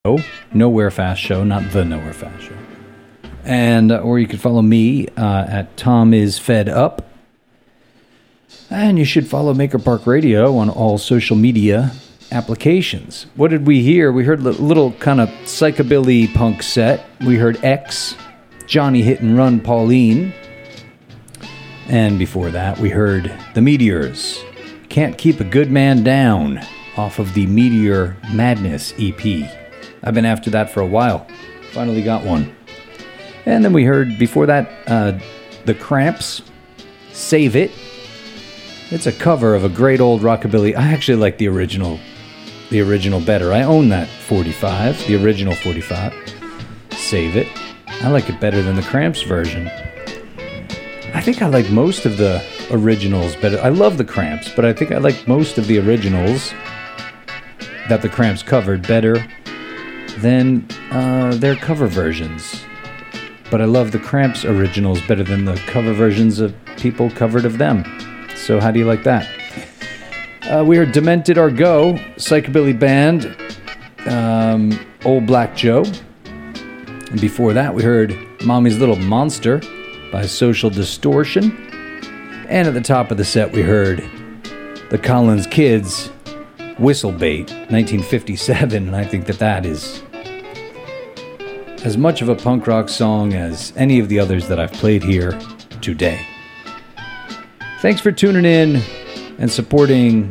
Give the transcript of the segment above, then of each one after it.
Nowhere Fast Show, not the Nowhere Fast Show. And or you could follow me at Tom is Fed Up. And you should follow Maker Park Radio on all social media applications. What did we hear? We heard a little kind of psychobilly punk set. We heard X, Johnny Hit and Run Pauline. And before that, we heard The Meteors, Can't Keep a Good Man Down, off of the Meteor Madness EP. I've been after that for a while. Finally got one. And then we heard before that, The Cramps, Save It. It's a cover of a great old rockabilly. I actually like the original better. I own that 45, the original 45. Save It. I like it better than the Cramps version. I think I like most of the originals better. I love the Cramps, but I think I like most of the originals that the Cramps covered better than their cover versions. But I love the Cramps originals better than the cover versions of people covered of them. So how do you like that? We heard Demented Argo, Psychobilly Band, Old Black Joe. And before that, we heard Mommy's Little Monster by Social Distortion. And at the top of the set, we heard the Collins Kids, Whistlebait, 1957. And I think that is as much of a punk rock song as any of the others that I've played here today. Thanks for tuning in and supporting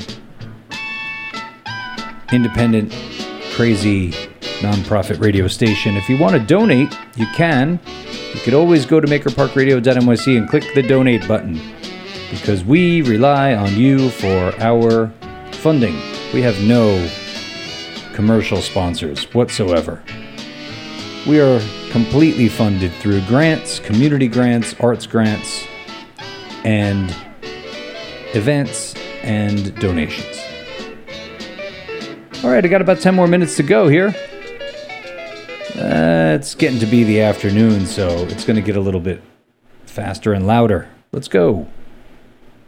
independent, crazy, non-profit radio station. If you want to donate, you can. You could always go to makerparkradio.nyc and click the donate button, because we rely on you for our funding. We have no commercial sponsors whatsoever. We are completely funded through grants, community grants, arts grants, and events and donations. All right, I got about 10 more minutes to go here. It's getting to be the afternoon, so it's going to get a little bit faster and louder. Let's go.